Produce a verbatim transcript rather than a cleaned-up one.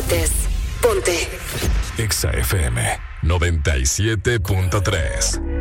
necesites. Ponte Exa F M noventa y siete punto tres.